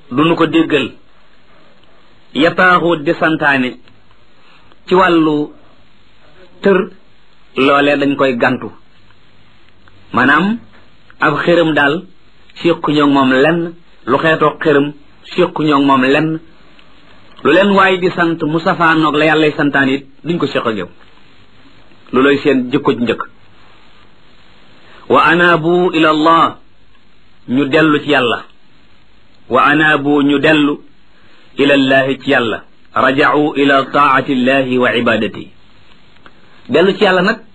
duñu ko déggal yataaxuut di santaane ci wàllu tër loolee dañ koy gantu maanaam ab xërëm daal séqu ñoog moom lenn lu xeetoo xërëm séqu ñoog moom lenn lu leen waaye di sant mu safaanoog la yàllay santaan it duñ ko séq ak yow lu lay seen jikko ju njëkk wa anaabu ila allah ñu dellu ci yàlla wa anaabu ñu dellu ila llahi ci yàlla raja'u ila taati llahi wa ibadati dellu ci yàlla nag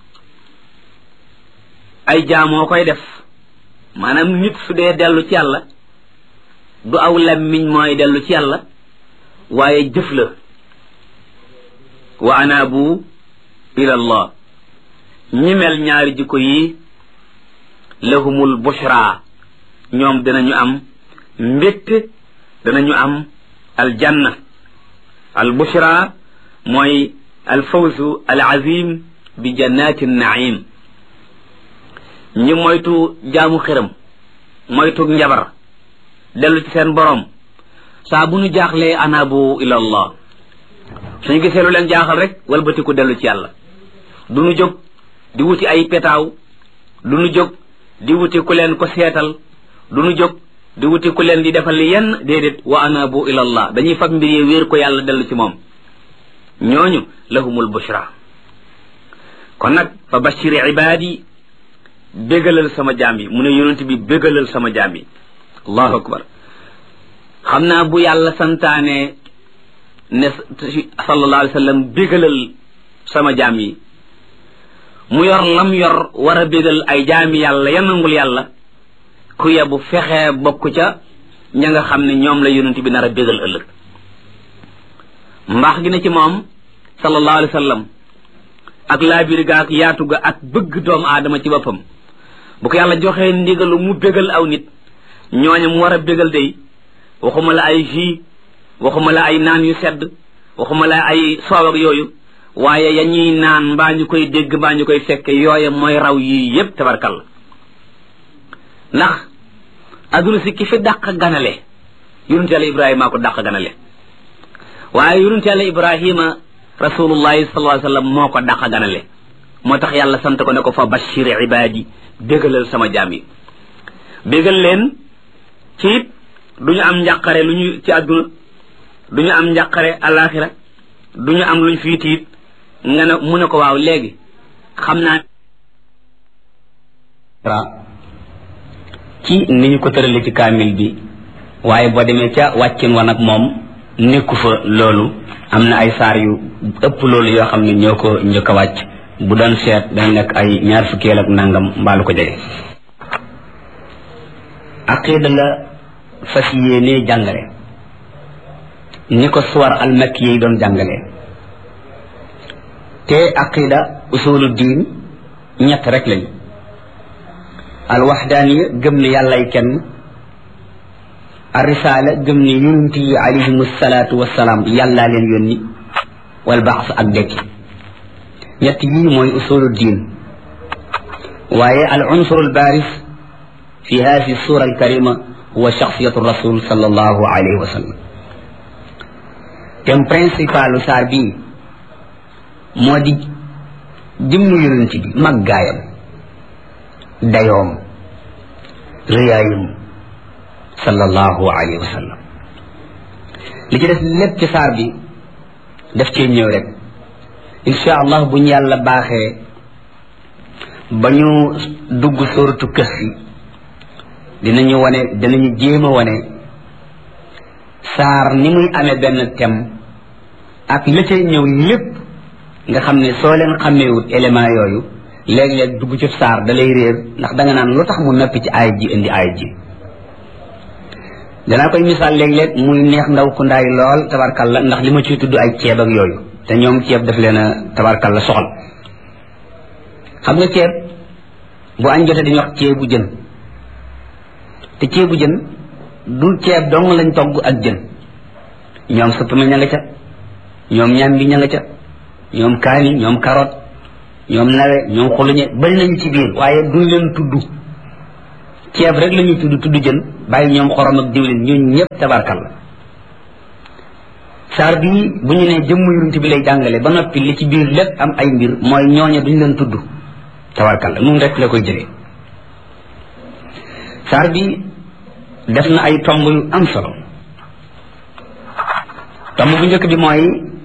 ay jaamoo koy def maanaam nit su dee dellu ci yàlla du aw lammiñ mooy dellu ci yàlla waaye jëf la wa anaabu ila allah ñi mel ñaari jikko yi lahumul bushra ñoom dinañu am mbégte danañu am aljanna al bushra mooy al fawzu al azim bi jannati naim ñi moytu jaamu xiram moytu njabar dellu ci seen borom saa bu ñu jaaxlee anaabu ila allah suñu gisee lu leen jaaxal rek walbatiku dellu ci yàlla du ñu jóg di wuti ay petaaw du ñu jóg di wuti ku leen ko seetal du ñu jóg di wuti ku leen di defal li yenn déedéet wa anaabu ila allah dañuy fab mbir yi wéer ko yàlla dellu ci moom ñooñu lahumul bushra kon nag fa bashir ibaadi bégalal sama jaam yi mu ne yonent bi bégalal sama jaam yi allahu akbar xam naa bu yàlla santaane ne sallallahu alayhi wa sallam bégalal sama jaam yi mu yor lam yor war a bégal ay jaami yàlla yanangul yàlla ku yebu fexe bokk ca ña nga xam ne ñoom la yonent bi nar a bégal ëllëg mbaax gi ne ci moom sallallahu alayhi wa sallam ak laabir ga ak yaatu ga ak bëgg doomu aadama ci boppam bu ko yàlla joxee ndigalu mu bégal aw nit ñooñu mu war a bégal day waxuma la ay jus waxuma la ay naan yu sedd waxuma la ay soow ak yooyu waaye ya ñuy naan mbaa ñu koy dégg mbaa ñu koy fekke yooye mooy raw yii yépp tabarkalla ndax adduna si ki fi dàq ganale yonent yàlla ibrahima ko dàq ganale waaye yonent yàlla ibrahima rasulullahi sallallahu alayhi wasallam moo ko dàq ganale moo tax yàlla sant ko ne ko fa bashir ibadi bégalal sama jaam yi bégal leen ci it duñu am njàqare lu ñu ci àdduna duñu am njàqare alaxira duñu am luñ fii tiit nga ne mu ne ko waaw léegi xam naa ci ni ñu ko tërale ci kaamil bi waaye boo demee ca wàccin wa nag moom nekku fa loolu am na ay saar yu ëpp loolu yoo xam ne ñoo ko njëkk a wàcc bu doon seet day nekk ay ñaar fukkeel ak nangam mbaalu ko jege aqida la fas yéenee jàngale ni ko suwar almakki yi doon jàngale te aqida usulu diin ñett rek lañu alwaxdaaniya gëm ne yàllay kenn arrisaala gëm ne yonent yi alayhim salaatu wasalaam yàllaa leen yónni wal baas ak dekki ñett yii mooy usulu diin waaye al unsur al baaris fi hadihi sura al karima huwa shaxsiyatu rasul sallallahu alayhi wa sallam thème principalu saar bii moo di jëmmu yonent bi màggaayam dayoom rëyaayam sallallahu alayhi wa sallam li ci des lépp ci saar bi daf cee ñëw rek insha allah bu ñu yàlla baaxee ba ñu dugg sóoratu Kahfi dinañu jéem a wane saar ni muy amee benn thème ak la cay ñëw lépp nga xam ne soo leen xàmmeewut élément yooyu léeg-léeg dugg ci saar da lay réer ndax da nga naan lu tax mu noppi ci aayat ji indi aayat ji danaa koy misaal léeg-léeg muy neex ndaw ku ndaay lool tabarkalla ndax li ma ciy tudd ay ceeb ak yooyu te ñoom ceeb daf leen a tabarkalla soxal xam nga ceeb bu añ jotee dañuy wax ceebu jën te ceebu jën du ceeb dong lañ togg ak jën ñoom suppame ña nga ca ñoom ñambi ña nga ca ñoom kaani ñoom carotte ñoom nawe ñoom xuluñe bari nañu ci biir waaye duñ leen tudd ceeb rek la ñuy tudd jën bàyyi ñoom xorom ak diwlin ñun ñëpp tabarkalla saar bi bu ñu nee jëmm yonent bi lay jàngale ba noppi li ci biir lépp am ay mbir mooy ñooña duñ leen tudd tabarkalla nun rek la koy jëlee saar bi def na ay tomb yu am solo tomb bu njëkk bi mooy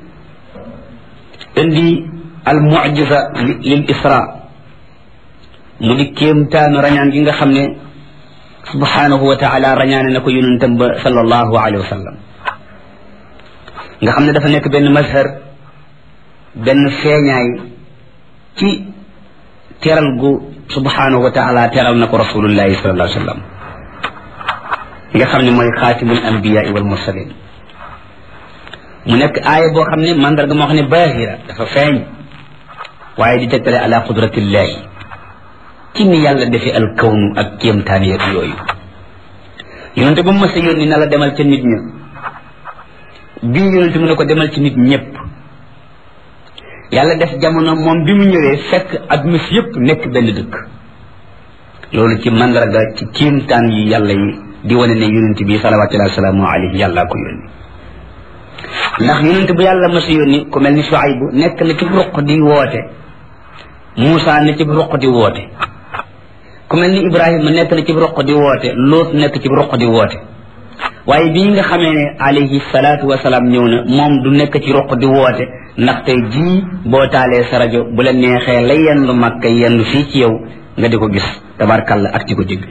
indi al mu'jiza lil isra mu di kéemtaanu rañaan gi nga xam ne subhanahu wa taala rañaane na ko yonentam ba sallallahu alayhi wa sallam nga xam ne dafa nekk benn mazhar benn feeñaay ci teral gu subhanahu wa taala teral na ko rasulullahi sallallahu alayhi wa sallam nga xam ne mooy xaatimul anbiyaa wal mursalin mu nekk aaya boo xam ne mandarga moo xam ne baahira dafa feeñ waaye di tegtale ala qudratillahi ci ni yàlla defee al kawnu ak kéemtaan yeeg yooyu yonente ba mu mës a yónni na la demal ca nit ña bii yonente mu ne ko demal ci nit ñëpp yàlla def jamono moom bi mu ñëwee fekk adduna si yëpp nekk benn dëkk loolu ci mandarga ci kéemtaan yi yàlla yi di wane ne yonente bi salawatullahi wa salaamu alayhi yàllaa ko yónni ndax yonente bu yàlla mës a yónni ku mel ni Shuaybu nekk na ci ruq di woote Muusa ne ci ruq di woote ku mel ni Ibrahima nekk na ci ruq di woote Luut nekk ci ruq di woote waaye bii nga xamee ne alayhi salaatu wasalaam ñëw na moom du nekk ci ruq di woote ndax tey jii boo taalee sa rajo bu la neexee la yendu Makka yendu fii ci yow nga di ko gis tabarkalla ak ci ko dégg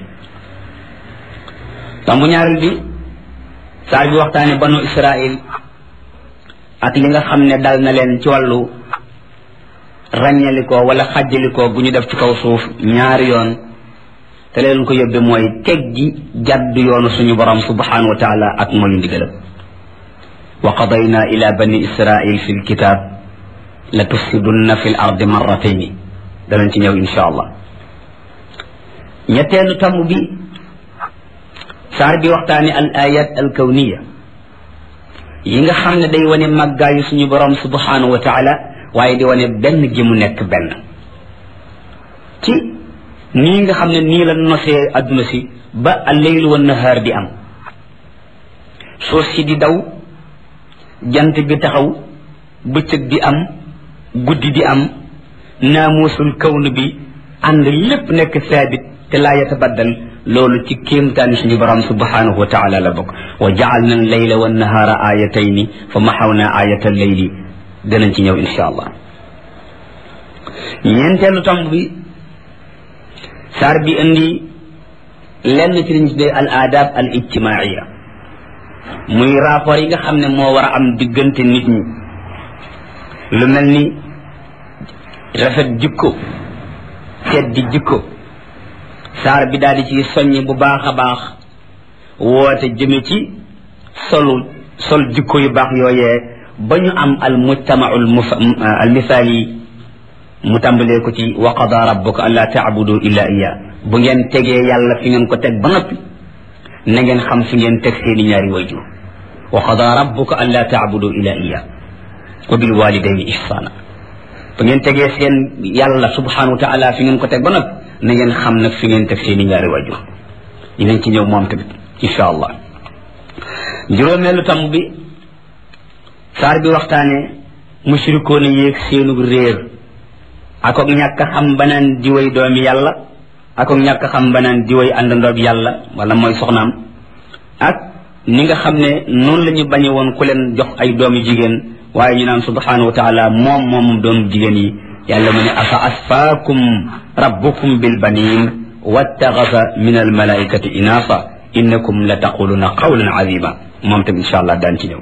tombu ñaareel bi saar bi waxtaane banu Israil ak li nga xam ne dal na leen ci wàllu ràññalikoo wala xàjjalikoo bu ñu def ci kaw suuf ñaari yoon te leen ko yóbbe mooy teggi jàdd yoonu suñu borom subhanahu wa taala ak mooy ndigalam wa qadayna ila bani israil fi lkitab la tufsidunna fi l ardi marratayni danañ ci ñëw insha allah ñetteelu tomb bi saar bi waxtaane al ayat al kawniya yi nga xam ne day wane màggaayu suñu borom subhanahu wa taala waaye di wane benn gi mu nekk benn ci nii nga xam ne nii la nosee adduna si ba al-layl wa nahaar di am suuf si di daw jant bi taxaw bëccëg di am guddi di am naamuusul kawn bi ànd lépp nekk saabit te laa yatabaddal loolu ci kéemtaani suñu borom subhanahu wa taala la bokk wa jaalna al-layla wa nahaara aayatayni fa maxawna aayata al-layli danañ ci ñëw insha allah ñeenteelu tomb bi saar bi indi lenn ci liñ tuddee al adab al ijtimaaiya muy rapport yi nga xam ne moo war a am diggante nit ñi lu mel ni rafet jikko teddi jikko saar bi daal di ci soññi bu baax a baax woote jëme ci sol jikko yu baax yooyee ba ñu am al mujtamau al misaali mu tàmbalee ko ci wa qada rabbuka an laa taabudu illa iya bu ngeen tegee yàlla fi ngeen ko teg ba noppi na ngeen xam fi ngeen teg seeni ñaari wayjur wa qada rabbuka an laa taabudu illa iya wa bil walidayni ihsana bu ngeen tegee seen yàlla subhanahu wa taala fi ngeen ko teg ba noppi na ngeen xam nag fi ngeen teg seeni ñaari wayjur dinañ ci ñëw moom tamit insha allah juróomeelu tam bi saar bi waxtaane mushrikoon yéeg seenu réer ak ñàkk xam banaan diwéy doomi yàlla ak ñàkk xam banaan diwéy àndandoob yàlla wala mooy soxnaam ak ni nga xam ne noonu la ñu bañe woon ku leen jox ay doomi jigéen waaye ñu naan subhanahu wa taala moom doomu jigéen yi yàlla mu ne afa asfaakum rabbukum bil banin wattaxasa min al malaikati inasa innakum la taquluna qawlan azima moom tam insha allah daan ci ñëw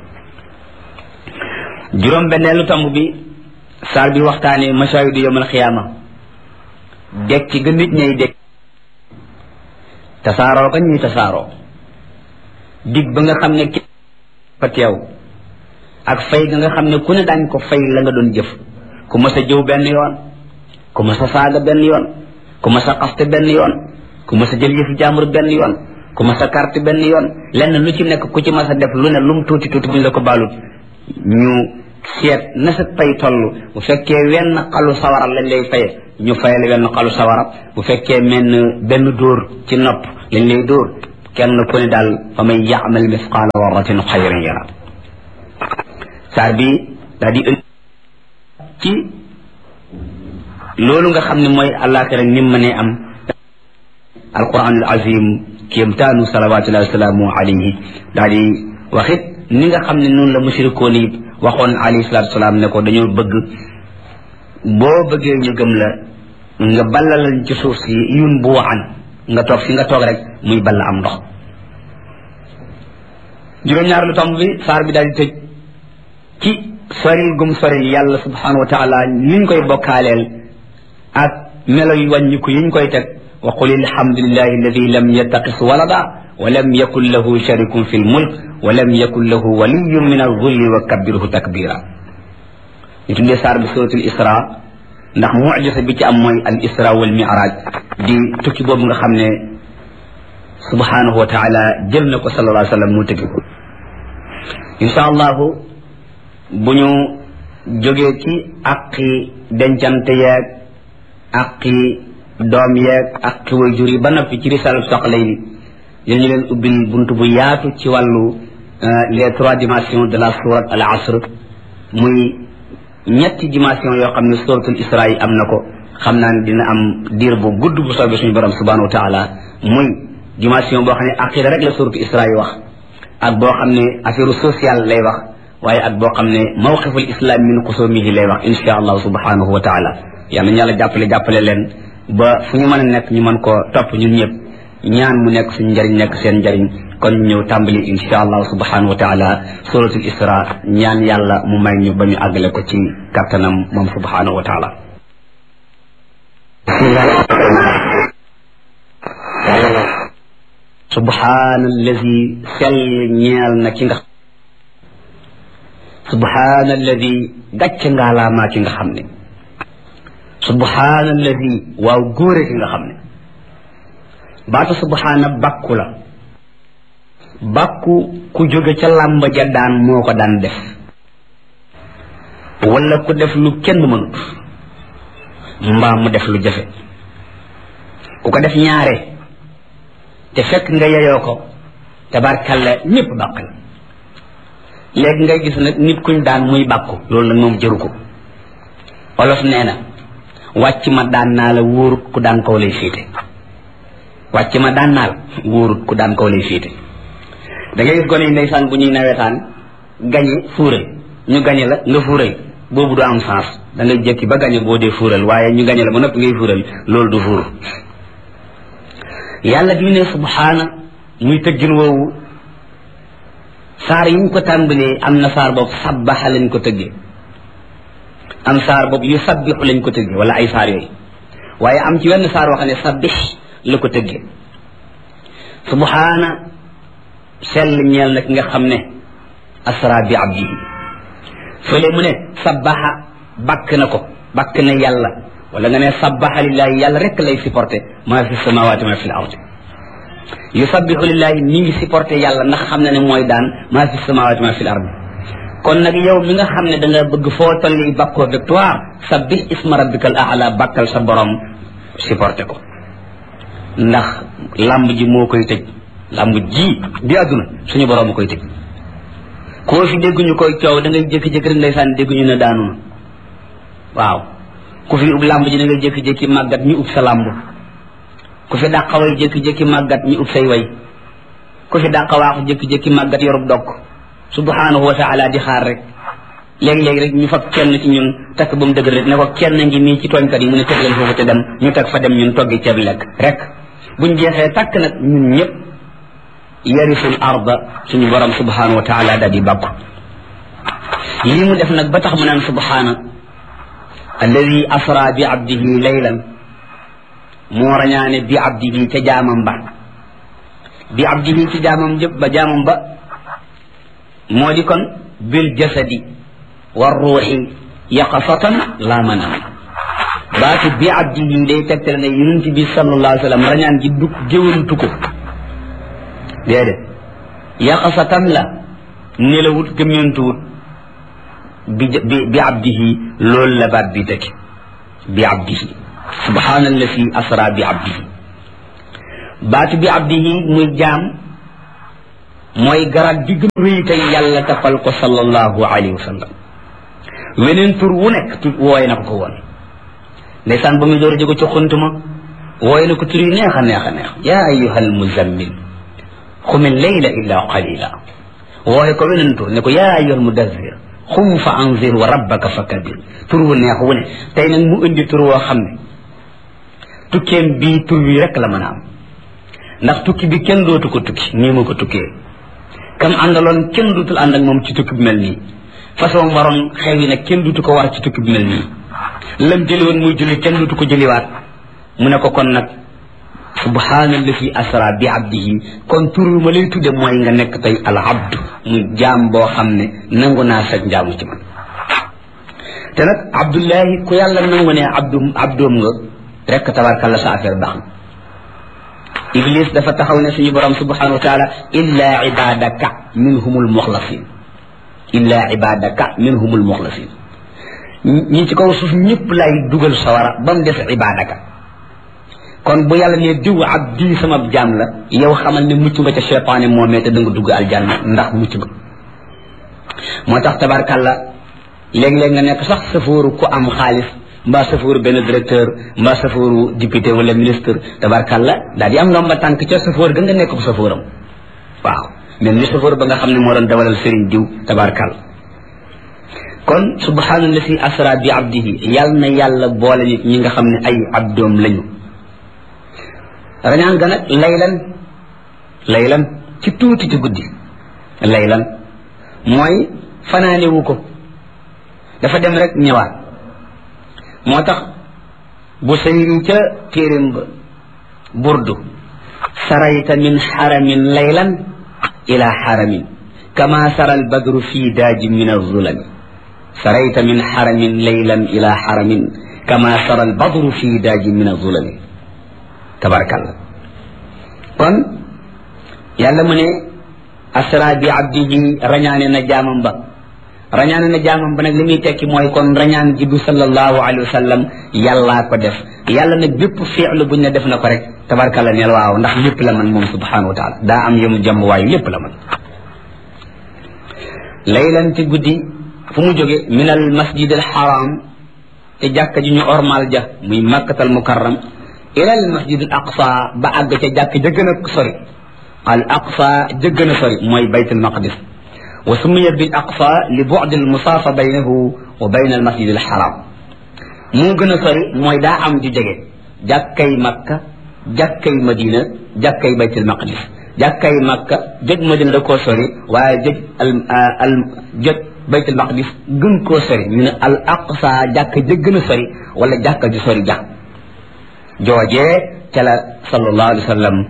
juróom benneelu tomb bi saar bi waxtaane mashahidu yawmal xiyaama dekki ga nit ñay dekk tasaaroo ka ñuy tasaaroo dig ba nga xam ne ki fa teew ak fay ga nga xam ne ku ne daañ ko fay la nga doon jëf ku mas a jëw benn yoon ku mas a saaga benn yoon ku mas a xaste benn yoon ku mas a jël yëfi jaambur benn yoon ku mas a carte benn yoon lenn lu ci nekk ku ci mas a def lu ne lum tuuti tuuti buñ la ko baalut ñu seet na sa pay toll bu fekkee wenn xalu sawara lañ lay faye ñu fayal wenn xalu sawara bu fekkee benn dóor ci nopp lañ lay dóor kenn ku ne daal fa man ya'mal misqaala darratin xayran yara saar bi daal di ci loolu nga xam ne mooy àllaaxira ni mu mënee am alquran al azim kéemtaanu salawatullahi wa salaamu alayhi daal di waxit ni nga xam ne noonu la mushrikoon yi waxoon alayhi salatu wasalaam ne ko dañoo bëgg boo bëggee ñu gëm la nga ballalal ci suuf si yun bu waxan nga toog fi nga toog rek muy balla am ndox juróom-ñaar lu tomb bi saar bi daal di tëj ci soril gum soril yàlla subhanahu wa taala niñ koy bokkaaleel ak melo yu wàññiku yiñ koy teg wa qul alhamdulillahi alladi lam yattaqis walada wa lam yakun lahu sharikun fi lmulk wa lam yakun lahu waliyun min alzulli wa kabbirhu takbira ñu tuddee saar bi suratul isra ndax mucjisa bi ci am mooy al isra wal miraj di tukki boobu nga xam ne subhanahu wa taala jël na ko sallallahu alayhi wa sallam mu tëggi ko insha allahu bu ñu jógee ci aqi dencante yeeg aqi doom yeeg aqi waajur yi ba noppi ci risalu soxlay ni dinañu leen ubbil buntu bu yaatu ci wàllu les 3 dimensions de la sourate al asr muy ñetti dimension yoo xam ne suratul isra yi am na ko xam naa ne dina am diir bu gudd bu soobee suñu borom subhanahu wa taala muy dimension boo xam ne aqida rek la suratul isra yi wax ak boo xam ne affaire sociale lay wax waaye ak boo xam ne mawqiful islam min xusumihi lay wax insha allah subhanahu wa taala yal na yàlla jàppale leen ba fu ñu mën a nekk ñu mën koo topp ñun ñëpp ñaan mu nekk suñu njëriñ nekk seen njëriñ kon ñu ñëw tàmbali insha allah subhanahu wa taala suratul isra ñaan yàlla mu may ñu ba ñu àggale ko ci kattanam moom subhanahu wa taala subhana alladi sell ñeel na ki nga subhana alladi gàcc ngaalaamaa ki nga xam ne subhana alladi waaw góore ki nga xam ne baatu subhana bàkku la bàkku ku jóge ca làmb ja daan moo ko daan def wala ku def lu kenn mënut mbaa mu def lu jafe ku ko def ñaare te fekk nga yeyoo ko tabarkalla ñëpp bàq la léegi ngay gis nag nit kuñ daan muy bàkku loolu nag moom jëru ko olof nee na wàcc ma daan naa la wóorut ku daan kaw lay féete wàcc ma daan naa la wóorut ku daan kaw lay féete da ngay gis gone yi ndeysaan bu ñuy nawetaan gañe fuural ñu gañe la nga fuural boobu du am sens da ngay jékki ba gañe boo dee fuural waaye ñu gañe la ba noppi ngay fuural loolu du fuur yàlla bi ne subhaana muy tëggin woowu saar yi ñu ko tàmbalee am na saar boobu sabbaxa lañ ko tëggee am saar boobu yu sabbixu lañ ko tëggee wala ay saar yooyu waaye am ci wenn saar wax ne sabbix la ko tëggee subhaana sell ñeel na ki nga xam ne asra bi abdihi fële mu ne sabbaxa bakk na ko bakk na yàlla wala nga ne sabbaxa lillahi yàlla rek lay supporté maa fi samawati ma fi l ardi yusabbihu lillahi mi ngi supporté yàlla ndax xam na ne mooy daan maa fi samawati ma fi l ardi kon nag yow mi nga xam ne da nga bëgg foo tolli bakkoo victoire sabbih isma rabbika al a'la bakkal sa borom supporté ko ndax lamb ji moo koy tëj lamb ji di àdduna suñu borom a koy tëj koo fi dégguñu koy coow da ngay jékki-jékki rek ndeysaan dégguñu ne daanu na waaw ku fi ub lamb ji da ngay jékki-jékki màggat ñu ub sa lamb ku fi dàqaway jékki-jékki màggat ñu ub say way ku fi dàqawaaxu jékki-jékki màggat yorub dokk subhanahu wa taala di xaar rek léegi-léegi rek ñu fab kenn ci ñun takk ba mu dëgër rek ne ko kenn ngi nii ci tooñkat yi mu ne teg leen foofu te dem ñu teg fa dem ñun toggi ceeb lekk rek buñ jeexee takk nag ñun ñëpp yarisul arda suñu borom subhanahu wa taala daal di bàkku lii mu def nag ba tax mu naan subhana alladi asra bi abdihi laylan moo rañaane bi abdihi ca jaamam ba bi abdihi ci jaamam jëpp ba jaamam ba moo di kon bil jasadi wa ruuxi yaqasatan laa manam baatu bi abdihi day tegtale ne yonent bi sallallahu alayhi wa sallam rañaan ji du géwantu ko déedéet yaqasatan la nelawut gëmmentuwut bi abdihi loolu la baat bi tekki bi abdihi subhaanallazi asra bi abdihi baatu bi abdihi muy jaam mooy garab bi gën a rëy tey yàlla tafal ko sallallahu alayhi wa sallam weneen tur wu nekk tur wooye na ko woon ndeysaan ba muy door a jóge ci xuntuma wooye na ko tur yu neex a neex a neex yaa ayyuhal muzammil xumil layla illa qalila wooye ko weneen tur ne ko yaa ayyuhal mudazzir xum fa anzir wa rabbaka fa kabir tur wu neex wu ne tey nag mu indi tur woo xam ne tukkeem bii tur wi rek la mën a am ndax tukki bi kenn dootu ko tukki nii ma ko tukkee kam àndaloon kenn dootul ànd ak moom ci tukki bi mel nii façon waroon xew yi nag kenn dootu ko war ci tukki bi mel nii lam jëli woon muy julli kenn dootu ko jëliwaat mu ne ko kon nag subhaanallazi asra bi abdihi kon tur ma lay tudde mooy nga nekk tey al abdu muy jaam boo xam ne nangu naa sa njaamu ci man te nag abdullahi ku yàlla nangu ne abdoom nga rek tabarkalla sa affaire baax na iblis dafa taxaw ne suñu borom subhanahu wa taala illa ibadaka minhumul muxlasin illa ibadaka minhumul muxlasin ñi ci kaw suuf ñëpp lay dugal sawara ba mu des ibadaka kon bu yàlla ne diw abdi sama jaam la yow xamal ne mucc nga ca cheytaane moomee te da nga dugg aljanna ndax mucc nga moo tax tabarkalla léeg-léeg nga nekk sax safooru ku am xaalis mbaa safooru benn directeur mbaa safooru député wala ministre tabarkalla daal di am ndomba tànk ca safoor ga nga nekk ko safooram waaw mel ni safoor ba nga xam ne moo doon dawalal sëriñ diw tabarkalla kon subhaanallazi asra bi abdihi yàlla na yàlla boole nit ñi nga xam ne ay abdoom lañu rañaan ga nag laylan ci tuuti ci guddi laylan mooy fanaanewu ko dafa dem rek ñëwaat moo tax bu sayri ca téeréem ba burdu sarayta min xaramin laylan ila xaramin kama sara albadru fi daaji min azulami sarayta min xaramin laylan ila xaramin kama sara albadru fi daaji min azulami tabarakallah kon yàlla mu ne asra bi abdihi rañaane na jaamam ba rañaane na jaamam ba nag li muy tekki mooy kon rañaan ji du sallallahu alayhi wa sallam yàllaa ko def yàlla nag bépp fi'lu buñ ne def na ko rek tabarakallah neel waaw ndax lépp la man moom subhanahu wa taala daa am yemu jàmm waayu lépp la man laylan ci guddi fu mu jóge min al masjid al haram te jàkka ji ñu ormal ja muy makkatal mukarram ila al masjid al aqsa ba àgg ca jàkk ja gën a sori al aqsa ja gën a sori mooy baytul maqdis wa summiya bil aqsa li bu'd al musaafa baynahu wa bayna al masjid al haram moo gën a sori mooy daa am ju jege jàkkay makka jàkkay madina jàkkay baytul maqdis jàkkay makka jëj madina da koo sori waaye jëj al jëj baytul maqdis gën koo sori ñu ne al aqsa jàkk ja gën a sori wala jàkka ju sori jàkk joojee ca la sallallahu alayhi wa sallam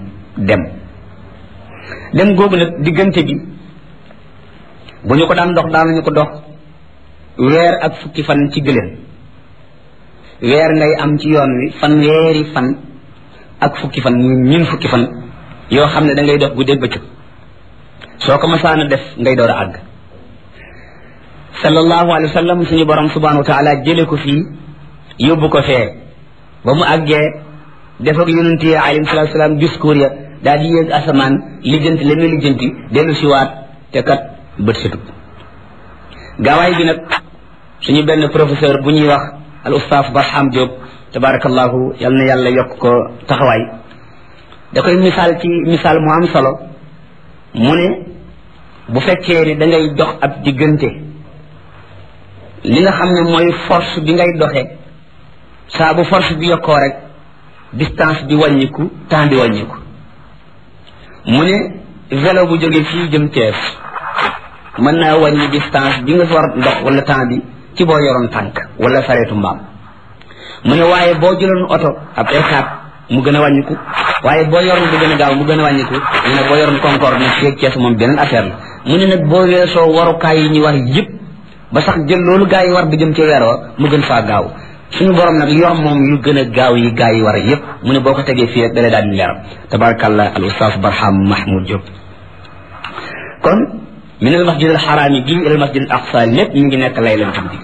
dem googu nag diggante bi bu ñu ko daan dox daanañu ko dox weer ak fukki fan ci gëléem weer ngay am ci yoon wi fanweeri fan ak fukki fan muy ñun fukki fan yoo xam ne da ngay dox guddeeg bëccëg soo ko masaana def ngay door a àgg sallallahu alayhi wa sallam suñu borom subhanahu wa taala jële ko fii yóbbu ko fee ba mu àggee def ak yonent yi alayhi salaatu salaam discours ya daal di yéeg asamaan lijjanti la muy lijjanti dellu si waat te kat bët setut gaawaay bi nag suñu benn professeur bu ñuy wax al ustaaf Barham Diop tabarakallahu yal na yàlla yokk ko taxawaay da koy misaal ci misaal mu am solo mu ne bu fekkee ni da ngay dox ab diggante li nga xam ne mooy force bi ngay doxee saa bu force bi yokkoo rek distance bi wàññiku temps bi wàññiku mu ne vélo bu jógee fii jëm Thiès mën naa wàññi distance bi nga war ndox wala temps bi ci boo yoroon tànk wala sareetu mbaam mu ne waaye boo jëloon oto ab R4 mu gën a wàññiku waaye boo yoroon bu gën a gaaw mu gën a wàññiku mu ne boo yoroon Concorde nag fii Thiès moom beneen affaire la mu ne nag boo weesoo warukaay yi ñu war yëpp ba sax jël loolu gaa yi war bi jëm ci weer wa mu gën faa gaaw suñu borom nag yor moom yu gën a gaaw yi gaa yi war yëpp mu ne boo ko tegee fii rek dalee daal di leeral tabarakallah al ustaas Barham Mahmoud Diop kon min al masjid al xaraami gi ila al masjid al aqsa lépp ñu ngi nekk laylatul qadr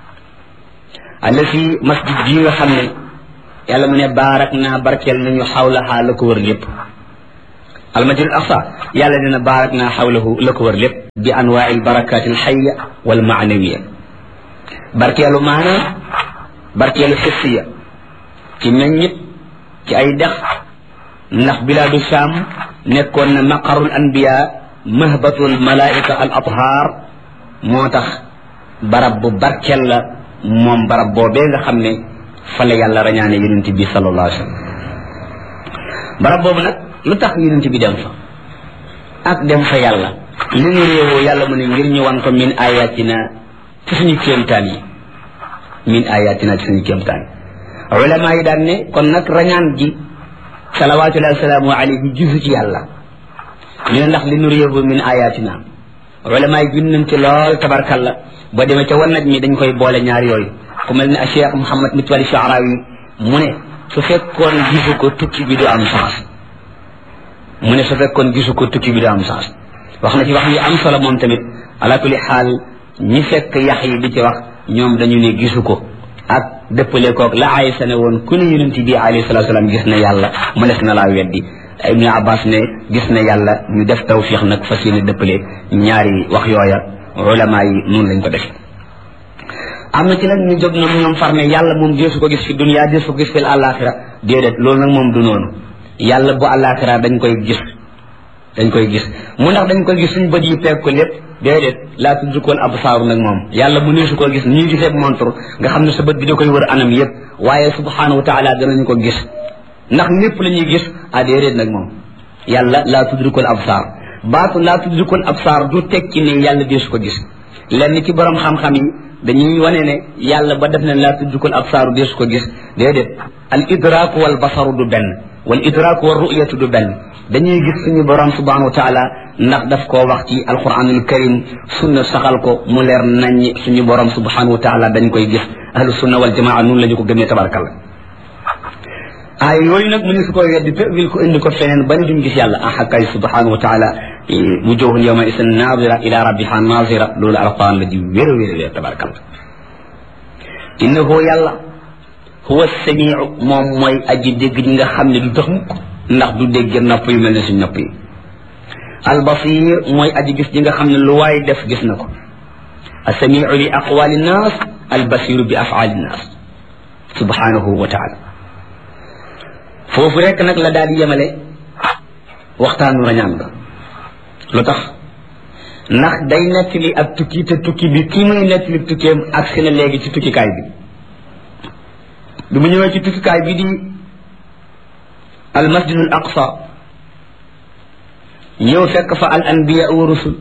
allati masjid gi nga xam ne yàlla mu ne baarak naa barkeel nañu xawlaha la ko wër lépp al masjid al aqsa yàlla dina baarak naa xawlahu la ko wër lépp bi anwaai al barakaat al xayya wal maanawiya barkeelu maana barkeelu xissiya ci meññit ci ay dex ndax bilaadu Shaam nekkoon na maqarul anbiya mahbatul malaika al athar moo tax barab bu barkeel la moom barab boobee nga xam ne fa la yàlla rañaane yonent bi sallallahu alayhi wa sallam barab boobu nag lu tax yonent bi dem fa ak dem fa yàlla li ñu réewoo yàlla mu ne ngir ñu wan ko min ayatina ci suñu kéemtaan yi min ayatina ci suñu kéemtaan yi ulama yi daan ne kon nag rañaan gi salawatullahi wasalaamu alayhi gisu ci yàlla ñu ne ndax li ñu réewoo min ayatina ulama yi bind nañ ci lool tabarkalla ba demee ca wan naj mi dañ koy boole ñaar yooyu ku mel ne a Cheikh Mouhamad Mitwali Sha'rawi mu ne su fekkoon gisu ko tukki bi du am sens mu ne su fekkoon gisu ko tukki bi du am sens wax na ci wax yi am solo moom tamit ala kulli xaal ñi fekk yax yi di ci wax ñoom dañu ne gisu ko ak dëppale koog la Aysa ne woon ku ne yonent bi alayhi salaatu salaam gis na yàlla mu des na laa weddi Ibnu Abbas ne gis na yàlla ñu def tawfiix nag fas yéene dëppale ñaari wax yooya ulama yi noonu lañ ko def am na ci nag ñu jóg na ñoom far ne yàlla moom deesu ko gis fi dunya deesu ko gis fi àllaaxira déedéet loolu nag moom du noonu yàlla bu àllaaxira dañ koy gis mu ndax dañ koy gis suñ bët yi peeg ko lépp déedéet laa tudrikul absaaru nag moom yàlla mu neesu ko gis nii gisee montre nga xam ne sa bët bi da koy wër anam yëpp waaye subhanahu wa taala danañu ko gis ndax lépp la ñuy gis déedéet nag moom yàlla laa tudrikul absaar baatu laa tudrikul absaar du tekki ne yàlla deesu ko gis lenn ci borom xam-xam yi dañuy wane ne yàlla ba def ne laa tudrikul absaaru deesu ko gis déedéet al idraaku wal basaru du benn wal idraaku wal ru'yatu du benn dañuy gis suñu borom subhanahu wa taala ndax daf koo wax ci alquranul karim sunna saxal ko mu leer nañ suñu borom subhanahu wa taala dañ koy gis ahlu sunna wal jamaa noonu la ñu ko gëmee tabarakalla ay yooyu nag mu ne su ko weddi tawil ko indi ko feneen ba ni duñ gis yàlla ah kay subhanahu wa taala wujuhun yawma isin nadira ila rabbiha nazira loolu alquran la di wér wér tabarakalla innahu yàlla huwa samiu moom mooy aji dégg ñi nga xam ne du tax mukk ndax du dégg nopp yu mel ne suñ nopp yi albasir mooy aji gis ñi nga xam ne lu waay def gis na ko assamiu li aqwali nnas albasiru bi afali nnas subhanahu wa taala foofu rek nag la daal di yemale waxtaanu rañaan ba lu tax ndax day nettali ab tukki te tukki bi kii muy nettali tukkeem ak si na léegi ci tukkikaay bi mu ñëwee ci tukkikaay bi di al masjidul aqsa ñëw fekk fa al anbiya wa rusul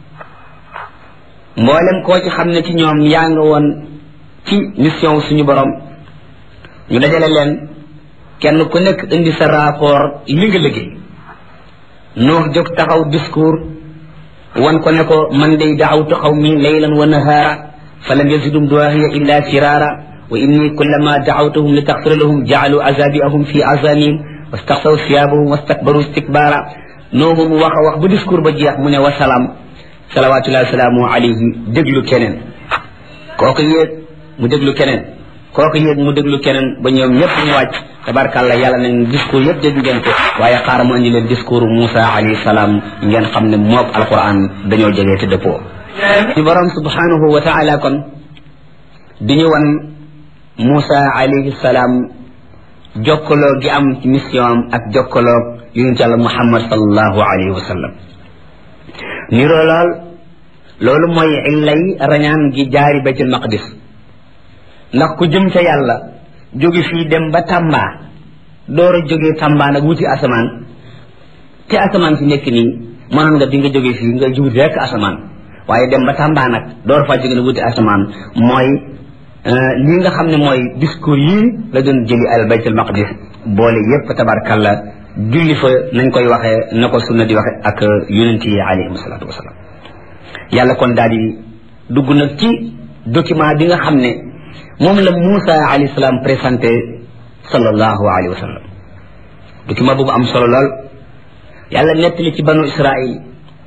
mboolem koo ci xam ne ci ñoom yaa nga woon ci mission suñu borom ñu dajale leen kenn ku nekk indi sa rapport li nga liggéey Nuux jóg taxaw discours wan ko ne ko man day daawtu qawmi laylan wa nahaara fa lam yazidum du'aa'iya illa firaara wa inni kullama da'awtuhum li taghfira lahum ja'alu azabi'ahum fi azanihim wastaxsaw siyaabahum wastakbaru istikbaara Nuux mu wax a wax ba discours ba jeex mu ne wasalaam salawaatullahi wasalaamu alayhi déglu keneen kooku yéeg mu déglu keneen kooku yéeg mu déglu keneen ba ñoom ñëpp ñu wàcc tabarkàlla yàlla nañ discours yëpp dégg ngeen ko waaye xaaral mu andi leen discours Moussa alayhi salaam ngeen xam ne moog alquran dañoo jegee te dëppoo ci borom subhanahu wa taala kon di ñu wan Moussa alayhi salaam jokkaloo gi am ci mission am ak jokkaloo yonent yàlla Muhammad sallallahu alayhi wa sallam niroo loolu mooy illay rañaan gi jaari baytul maqdis ndax ku jëm ca yàlla jóge fii dem ba Tamba door a jógee Tamba nag wuti asamaan te asamaan si nekk nii mënoon nga di nga jóge fii nga jug rek asamaan waaye dem ba Tamba nag door faa jóge nag wuti asamaan mooy lii nga xam ne mooy discours yii la doon jëli al baytul maqdis boole yépp tabarkalla julli fa nañ koy waxee na ko sunna di waxe ak yonent yi alayhim salaatu wasalaam yàlla kon daal di dugg nag ci document bi nga xam ne moom la Moussa alayhi salaam présenté sallallahu alayhi wa sallam document boobu am solo lool yàlla nettali ci banu Israil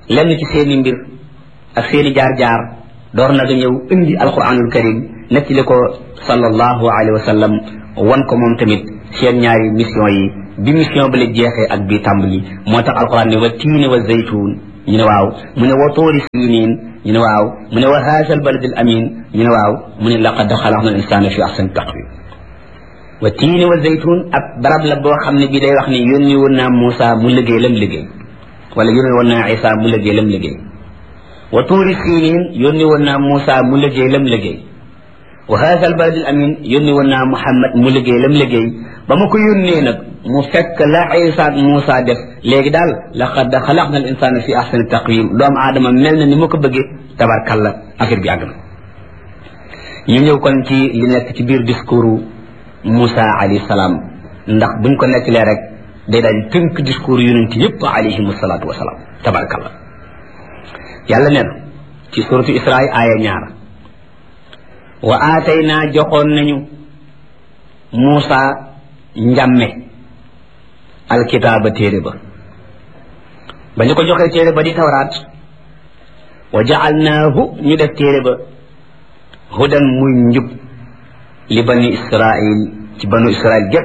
lenn ci seeni mbir ak seeni jaar-jaar door na nga ñëw indi alquranul karim nettali ko sallallahu alayhi wa sallam wan ko moom tamit seen ñaari mission yi bi mission ba la jeexee ak bi tàmbali moo tax alquran ne wa tiine wa zaytun ñu ne waaw mu ne wa tuuri sinin ñu ne waaw mu ne wa haza al balad al amin ñu ne waaw mu ne laqad xalaqna al insana fi ahsani taqwim wa tiine wa zaytun ab barab la boo xam ne bi day wax ni yónni woon naa Moussa mu liggéey lam liggéey wala yónni woon naa Isa mu liggéey lam liggéey wa tuuri sinin yónni woon naa Moussa mu liggéey lam liggéey wa haza al balad al amin yónni woon naa Muhammad mu liggéey lam liggéey ba ma ko yónnee nag mu fekk la Isa ak Moussa def léegi daal laqad xalaqna al insana fi ahsani taqwim doomu aadama mel na ni ma ko bëggee tabarkalla affaire bi àgg na ñu ñëw kon ci li nekk ci biir discours Moussa alayhi salaam ndax buñ ko nettalee rek day daal di tënk discours yonent yëpp alayhimu salaatu wasalaam tabarkalla yàlla nee na ci suratu Israa aaya 2 wa aataynaa joxoon nañu Moussa njàmme alkitaaba téere ba ñu ko joxee téere ba di tawraat wa jaalnaahu ñu def téere ba hudan muy njub li bani israil ci banu israil gépp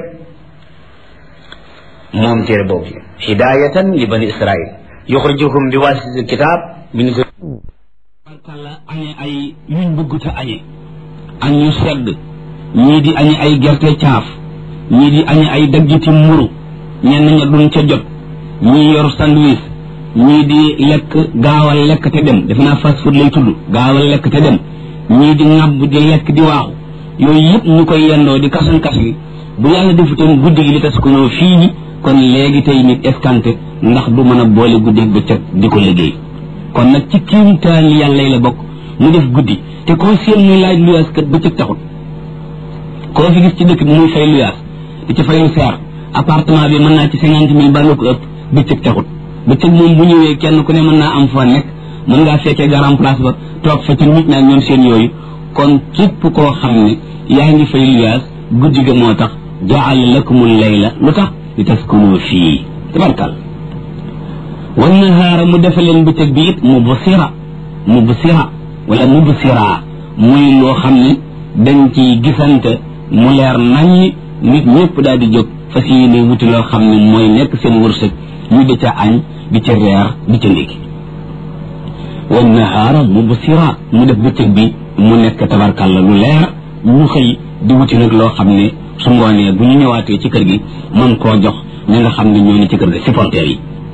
moom téere boobu hidayatan li bani israil yuxrijuhum bi wasiti alkitab min barkalla añe ay yuñ bëgguta añe añ ñu sedd ñii di añe ay gerte caaf ñii di añe ay daggiti mburu ñenn ña duñ ca jot ñii yor sandwich ñii di lekk gaawal lekk te dem defe naa fast food lay tudd gaawal lekk te dem ñii di ŋàbb di lekk di waaxu yooyu yëpp ñu koy yendoo di kasan kas yi bu yàlla defutoon guddi gi li tas ko ñëw fii kon léegi tey nit escanté ndax du mën a boole guddi ak bëccëg di ko liggéey kon nag ci kiimtaan yàlla yi la bokk mu def guddi te koo seen muy laaj luyaas kat bëccëg taxut koo fi gis ci dëkk bi muy fay luyaas di ci fay lu seer appartement bi mën naa ci 50 000 ba lu ko ëpp bëccëg taxut bëccëg moom bu ñëwee kenn ku ne mën naa am fa nekk mën ngaa fekkee garam place ba toog fa ci nit ñaa ñoom seen yooyu kon képp koo xam ne yaa ngi fay luyaas guddi ga moo tax jaala lakumul layla lu tax li taskunu fii tabarkal wan nahaara mu defa leen bëccëg bi it mubsira wala mubsira muy loo xam ne dañ ci gisante mu leer naññ nit ñëpp daal di jóg fas yéene wuti loo xam ne mooy nekk seen wërsëg ñu di ca añ di ca reer di ca ndékki wan nahaara mubsira mu def bëccëg bi mu nekk tabarkalla lu leer ñu xëy di wuti nag loo xam ne su ngoonee bu ñu ñëwaatee ci kër gi mën koo jox ñi nga xam ne ñoo ne ci kër ga supporters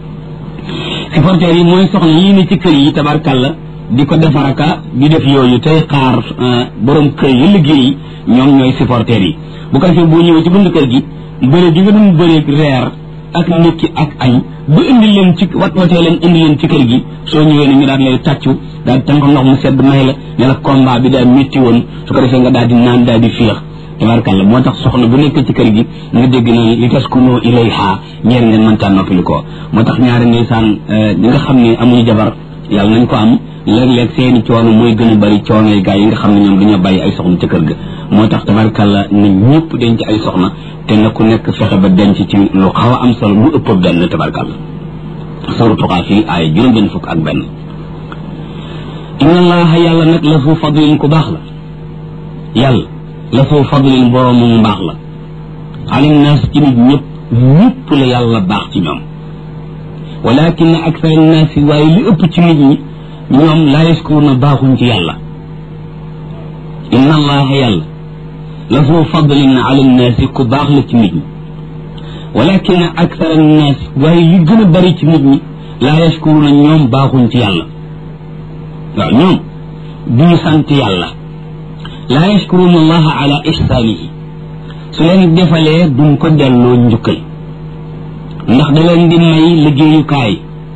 yi mooy soxna yii ne ci kër yi tabarkalla di ko defaraka di def yooyu tey xaar borom kër yi liggéey ñoom ñooy supporters yi bu ko defee boo ñëwee ci bunt kër gi bëre gi nga doon bëreeg reer ak ndékki ak añ bu indi leen ci watee leen indi leen ci kër gi soo ñëwee ne ñu daal lay tàccu daal di tànk ndox mu sedd may la ne la combat bi daal métti woon su ko defee nga daal di naan daal di féex tabarkalla moo tax soxna bu nekk ci kër gi nga dégg na li taskunu ilayha ñeer ngeen mëntaa noppali ko moo tax ñaari ndeysaan ñi nga xam ne amuñu jabar yàlla nañ ko am léeg-léeg seeni coono mooy gën a bari coono yi gaa yi nga xam ne ñoom dañoo bàyyi ay soxna ci kër ga moo tax tabarkalla na ñëpp denc ay soxna te na ku nekk fexe ba denc ci lu xaw a am solo lu ëpp benn tabarkalla suuratu Gaafir aaya 41 inna allaha yàlla nag la fu fadlin ku baax la yàlla la fu fadlin boroomu mbaax la ala naas ci nit ñëpp la yàlla baax ci ñoom walakin akthar annaas waaye li ëpp ci nit ñi ñoom laa yaskuruuna baaxuñ ci yàlla inna allaha yàlla la fu fadlin ala annaas ku baax la ci nit ñi walakin akthar annaas waaye li gën a bari ci nit ñi laa yaskuruuna ñoom baaxuñ ci yàlla waaw ñoom duñu sant yàlla laa yashkuruuna allaha ala ihsaanihi su leen defalee duñ ko delloo njukkal ndax da leen di may liggéeyukaay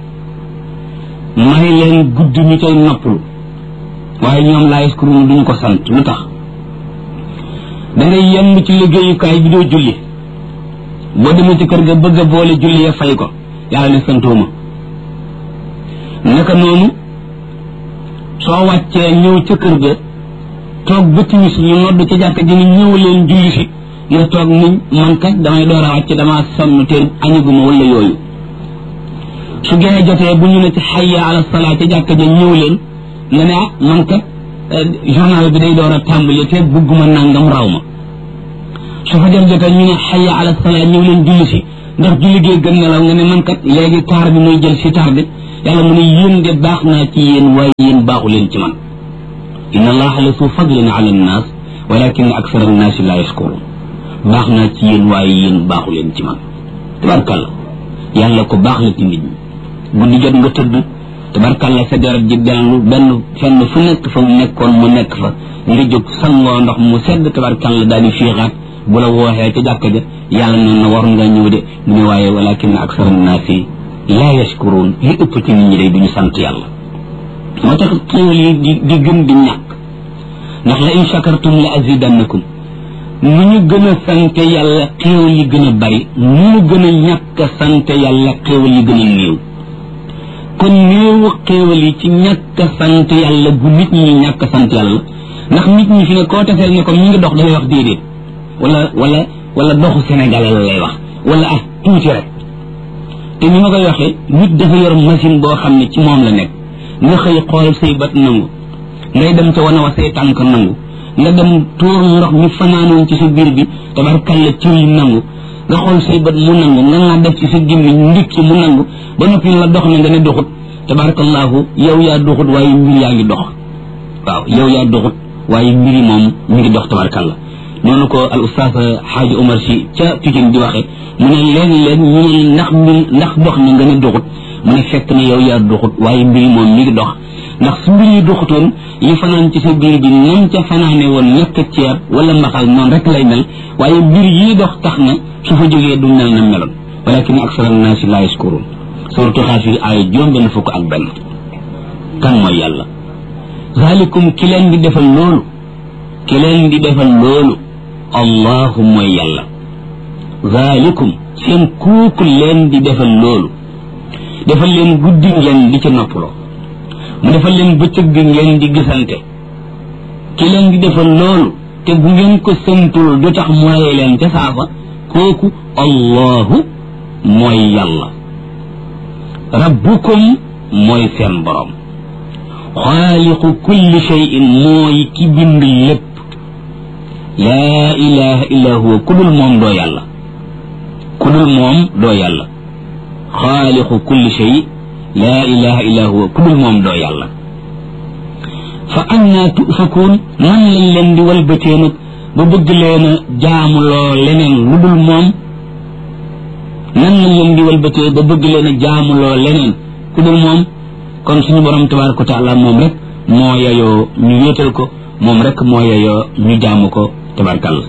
may leen guddi ñu cay noppalu waaye ñoom laa yashkuruuna duñ ko sant lu tax da ngay yemb ci liggéeyukaay bi doo julli boo demee ci kër ga bëgg a boole julli ya fay ko yàlla ne santooma naka noonu soo wàccee ñëw ca kër ga toog ba timis ñu nodd ca jàkka ji ni ñëw leen julli si nga toog niñ man kat damay door a wàcc damaa sonn te añuguma wala yooyu su gee jotee bu ñu ne ci hayya ala salaa ca jàkka ja ñëw leen nga ne man kat journal bi day door a tàmbali te bugguma nangam raw ma su fajar jotee ñu ne hayya ala salaa ñëw leen julli si ndax julli gee gën nelaw nga ne man kat léegi taar bi muy jël si tardé yàlla mu ne yéen de baax naa ci yéen waaye yéen baaxu leen ci man inna allaha la su fadlin ala annaas walakin aksara annaasi la yashkurun baax naa ci yéen waaye yéen baaxu leen ci man tabarkalla yàlla ko baax la ci nit ñi guddi jot nga tëdd tabarkalla sa deret ji dellu benn fenn fu nekk fa mu nekkoon mu nekk fa nga jóg sangoo ndox mu sedd tabarkalla daal di fiixaat bu la wooxee ca jàkka ja yàlla noonu na war nga ñëw de mu ne waaye walakin aksara annaasi laa yashkuruun li ëpp ci nit ñi day duñu sant yàlla moo tax xéewal yi di gën di ñàkk ndax la in shakartum la azidannakum nu ñu gën a sant yàlla xéewal yi gën a bari nu ñu gën a ñàkk a sant yàlla xéewal yi gën a néew kon néewu xéewal yi ci ñàkk a sant yàlla gu nit ñi ñàkk a sant yàlla ndax nit ñi fi ne koo taseel ne ko mi ngi dox dafay wax déedéet wala doxu Sénégal la lay wax wala ak tuuti rek te ni ma koy waxee nit dafa yor machine boo xam ne ci moom la nekk nga xëy xool say bët nangu ngay dem ca wana wa say tànk nangu nga dem tuur ndox mi fanaanoon ci sa biir bi tabarkalla cër yi nangu nga xool say bët mu nangu nga nga def ci sa gémmiñ ndikki mu nangu ba noppi la dox na nga ne doxut tabarakallahu yow yaa doxut waaye mbir yaa ngi dox waaw yow yaa doxut waaye mbiri moom mi ngi dox tabarkalla noonu ko al ustaas xaaji Omar si ca Pikine di waxe mu ne léeg-léeg ñu ne ndax dox na nga ne doxut mu ne fekk ne yow yaa doxut waaye mbiri moom mi ngi dox ndax su mbir yi doxutoon yi fanaan ci sa biir bi nam ca fanaane woon nekk ceeb wala mbaxal noonu rek lay mel waaye mbir yi dox tax na su fa jógee du mel na meloon walakin aksara naasi laa yashkuruun suuratu Xaafir ay juróom-benn fukk ak benn kan mooy yàlla zalikum ki leen di defal loolu allahu mooy yàlla zalikum seen kooku leen di defal loolu defal leen guddi ngeen di ca noppaloo mu defal leen bëccëg bi ngeen di gisante ki leen di defal loolu te bu ngeen ko santul du tax mooy leen ca saafa kooku allahu mooy yàlla rabbukum mooy seen borom xaaliqu kulli shay'in mooy ki bind lépp laa ilaha illa huwa ku dul moom doo yàlla xaaliqu kulli shay laa ilaha illa huwa ku dul moom doo yàlla fa annaa tufakuun nan lañ leen di walbatee nag ba bëgg leen a jaamuloo leneen lu dul moom nan lañ leen di walbatee ba bëgg leen a jaamuloo leneen ku dul moom kon suñu borom tabaraka wa taala moom rek moo yeyoo ñu wéetal ko moom rek moo yeyoo ñu jaamu ko tabarakalla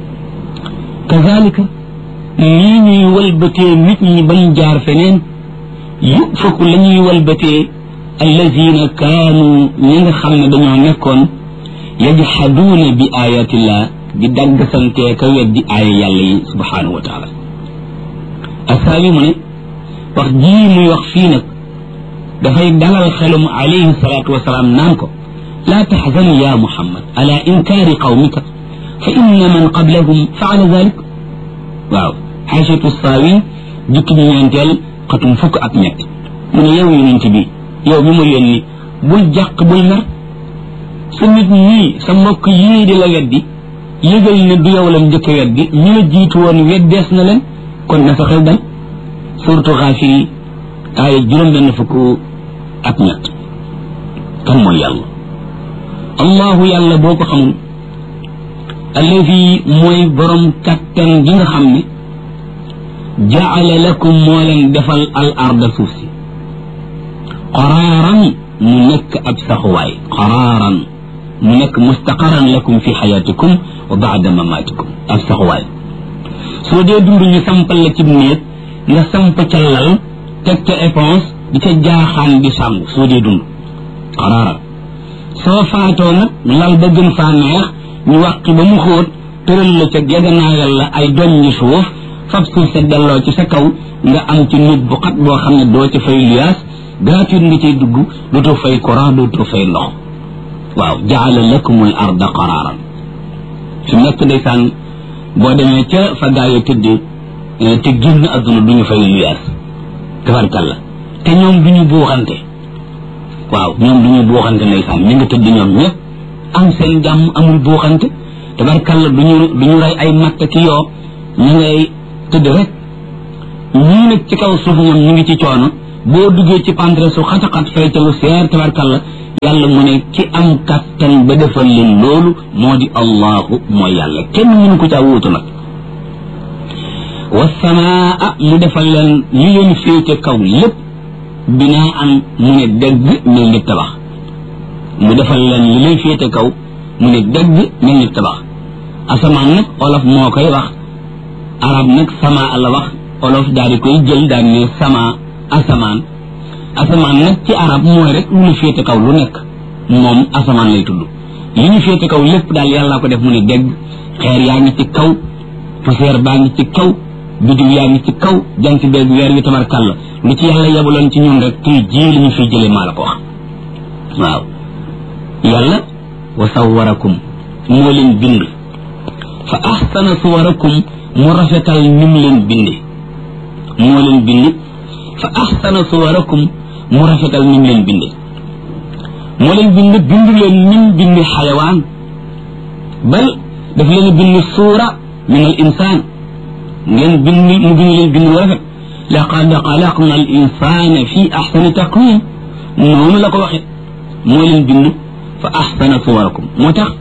kazalika nii ñuy walbatee nit ñi bañ jaar feneen yufaku la ñuy walbatee allazina kaanu ñi nga xam ne dañoo nekkoon yajhaduuna bi ayatillah di daggasantee ka weddi aaya yàlla yi subhanahu wa taala asaabi mu ne wax jii muy wax fii nag dafay dalal xelum alayhi salaatu wasalaam naan ko laa taxzan ya muhammad ala inkaari qawmika fa inna man qablahum faala dalik waaw xaasatu saawi jukki ñu ñeenteel xatum fukk ak ñett mu ne yow yonent bi yow mi ma yónni bul jàq bul mer sa nit ñii sa mbokk yii di la weddi yëgal ne du yow la njëkk a weddi ñu la jiitu woon weddees na leen kon na sa xel dal surtout Xaafir aaya juróom-benn fukk ak ñett kan mooy yàlla allahu yàlla boo ko xamul alladi mooy borom kattan gi nga xam ne jaala lakum moo leen defal al arda suuf si qaraaran mu nekk ab saxuwaay qaraaran mu nekk mustaqaran lakum fi xayaatikum wa baada mamaatikum ab saxuwaay soo dee dund ñu sampal la ci néeg nga samp ca lal teg ca éponge di ca jaaxaan di sàngu soo dee dund qaraaran soo faatoo nag lal ba gën faa neex ñu wàqi ba mu xóot tëral la ca geeganaayal la ay doñ ñi suuf fab suuf sa delloo ci sa kaw nga am ci nit bu xat boo xam ne doo ci fay luyaas gratuite nga ciy dugg dootoo fay courant dootoo fay ndox waaw jaala lakumul arda qaraaran su nekk ndeysaan boo demee ca fa gaayo tëdd te génn adduna duñu fay luyaas tabarkalla te ñoom duñu buuxante waaw ñoom duñu buuxante ndeysaan ñu ngi tëdd ñoom ñëpp am seen jàmm amul buuxante tabarkalla duñu rey ay matt ki yoo ñu ngay tëdd rek ñii nag ci kaw suuf ñoom ñu ngi ci coono boo duggee ci pantre su xataxat fay ca lu seer tabarkalla yàlla mu ne ki am kattan ba defal leen loolu moo di allahu mooy yàlla kenn mënu ko caa wuutu nag wasamaa mu defal leen li leen féete kaw lépp binaa am mu ne dégg mel ni tabax mu defal leen li leen féete kaw mu ne dégg mel ni tabax asamaan nag olof moo koy wax arab nag sama la wax olof daal di koy jël daal ne sama asamaan nag ci arab mooy rek lu ñu féete kaw lu nekk moom asamaan lay tudd li ñu féete kaw lépp daal yàlla ko def mu ne dégg xeer yaa ngi ci kaw poussière baa ngi ci kaw biddiw yaa ngi ci kaw jant beeg weer wi tabarkàlla lu ci yàlla yabaloon ci ñun rek tey jii li ñu fiy jëlee maa la ko wax waaw yàlla wa sawwarakum moo leen bind fa ahsana suwarakum mu rafetal ni mu leen binde moo leen bind fa ahsana suwarakum mu rafetal ni mu leen binde moo leen bind leen ni mu bind xayawaan bal daf leen bind suura min al insaan ngeen bind mu bind leen bind rafet laqad xalaqna al insana fi ahsani taqwim noonu la ko waxe moo leen bind fa ahsana suwarakum moo tax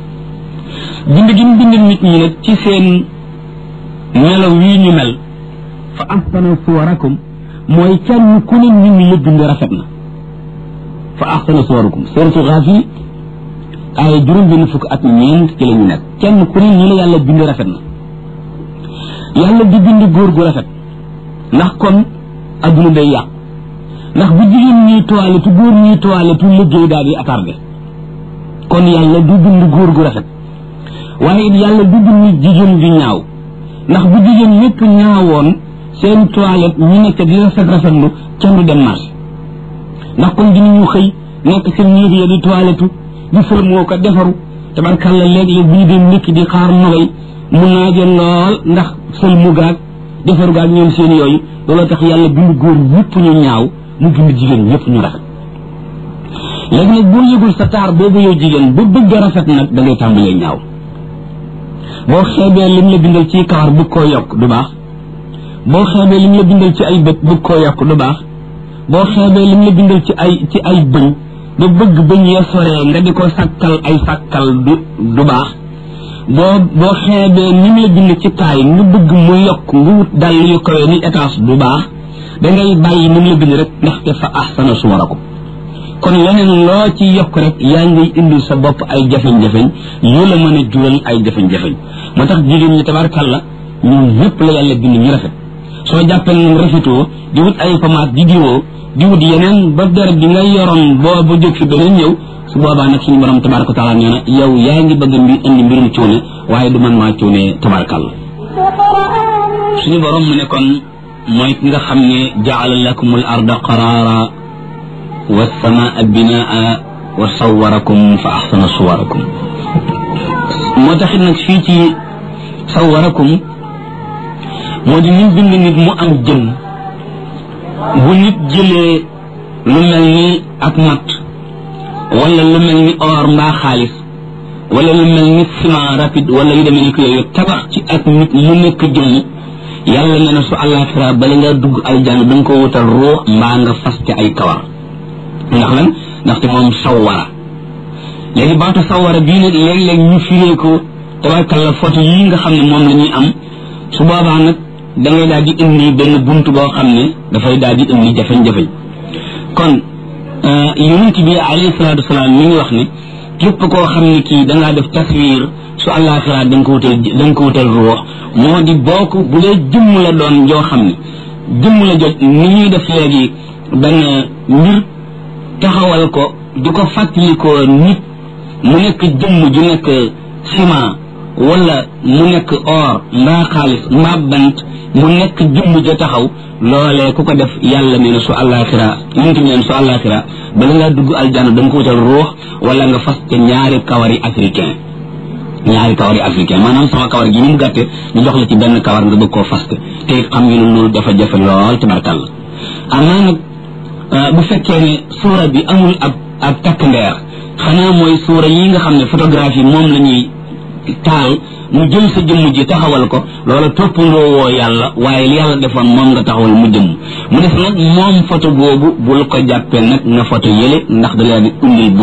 bind gi mu bind nit ñi nag ci seen melaw wii ñu mel fa ahsana suwarakum mooy kenn ku ne nit ñi la bind rafet na fa ahsana suwarakum suratu Ghafir ay juróom benn fukk ak ñeent ci la ñu nekk kenn ku ne ñi la yàlla bind rafet na yàlla di bind góor gu rafet ndax kon adduna day yàq ndax bu jigéen ñuy toilette góor ñuy toilette liggéey daal di attardé kon yàlla du bind góor gu rafet waaye it yàlla du bind jigéen ju ñaaw ndax bu jigéen ñëpp ñaawoon seen toilette ñu nekk di rafetlu kenn du dem marché ndax kon dinañu xëy nekk seen néeg ya di toilette di fërmoo ko defaru tabarkàlla léeg-léeg bu ñu dem ndékki di xaar nogay mu naaje lool ndax sël mu gaag defaru gaag ñoom seen yooyu looloo tax yàlla bind góor ñëpp ñu ñaaw mu bind jigéen ñëpp ñu rafet léegi nag boo yëgul sa taar boobu yow jigéen ba bëgg a rafet nag da ngay tàmbalee ñaaw boo xeebee lim la bindal ci kawar bëgg koo yokk du baax boo xeebee lim la bindal ci ay bët bëgg koo yokk du baax boo xeebee lim la bindal ci ay bëñ ba bëgg bëñ ya soree nga di ko sàkkal ay sàkkal du baax boo xeebee nim la bind ci taay nga bëgg mu yokk nga wut dal yu kawee ni étage du baax dangay bàyyi nim la bind rek ndaxte fa ahsana suwarakum kon leneen loo ci yokk rek yaa ngi indi sa bopp ay jafeñ-jafeñ yu la mën a jural ay jafeñ-jafeñ moo tax jigéen ñi tabarkàlla ñoom ñëpp la yàlla bind ñu rafet soo jàppee ñoom rafetoo di wut ay pommade di diwoo di wut yeneen ba der bi nga yoroon boo ba jóg fi beneen ñëw su boobaa nag suñu borom tabaraka taala nee na yow yaa ngi bëgg indi mbirum cuune waaye du man maa cuune tabarkàlla suñu borom mu ne kon mooy ki nga xam ne jaala lakumul arda qaraara والسماء بناء وصوركم فأحسن صوركم متخذنا فيتي صوركم مودي نيت بند نيت مو ام جيم بو نيت جيلي لو ملني اك مات ولا لو ملني اور ما خالص ولا لو ملني سيمان رابيد ولا يدمي نيك يوي تباخ سي اك نيت مو نيك جيم يالا نانا سو الله خرا بلا nga dugg aljanna dang ko wutal ruh mba nga fasté ay kawar ndax lan ndaxte moom sawara léegi baatu sawara bii nag léeg-léeg ñu firee ko tabarkalla photo yi nga xam ne moom la ñuy am su boobaa nag da ngay daal di indi benn bunt boo xam ne dafay daal di indi jafe-jafe kon yonent bi alayhi salaatu wasalaam mi ngi wax ne képp koo xam ne kii dangaa def taswir su àllaaxira da nga ko wutal ruux moo di bokk bu dee jëmm la doon joo xam ne jëmm la jot ni ñuy def léegi benn mbir taxawal ko di ko fàttalikoo nit mu nekk jëmm ju nekk ciment wala mu nekk or mbaa xaalis mbaa bant mu nekk jëmm ja taxaw loolee ku ko def yàlla nee na su àllaaxira yonent bi neen su àllaaxira bala ngaa dugg aljanna da nga ko wutal ruux wala nga fas te ñaari kawari africain maanaam sama kawar gi ni mu gàtte ñu jox la ci benn kawar nga bëgg koo faste te xam nga ne loolu dafa jafe lool tabarkàlla amaa nag bu fekkee ne suura bi amul ab takk ndeer xanaa mooy suura yi nga xam ne photographie moom la ñuy taal mu jël sa jëmm ji taxawal ko loola toppandoo woo yàlla waaye li yàlla defoon moom nga taxawal mu jëmm mu def nag moom photo boobu bul ko jàppee nag nga photo yële ndax da leen di indil